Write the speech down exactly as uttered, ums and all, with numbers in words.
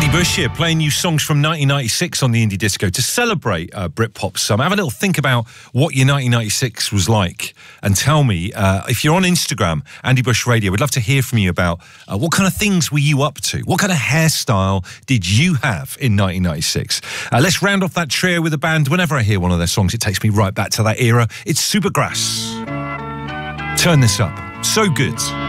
Andy Bush here, playing you songs from nineteen ninety-six on the Indie Disco to celebrate uh, Britpop Summer. Have a little think about what your nineteen ninety-six was like, and tell me, uh, if you're on Instagram, Andy Bush Radio, we'd love to hear from you about uh, what kind of things were you up to? What kind of hairstyle did you have in nineteen ninety-six? Uh, let's round off that trio with a band. Whenever I hear one of their songs, it takes me right back to that era. It's Supergrass. Turn this up. So good.